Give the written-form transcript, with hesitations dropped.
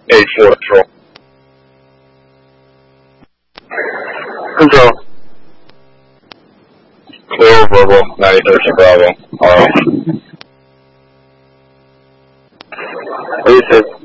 8-4 control. Control. Clear verbal, 9030 Bravo. RO. What do you say?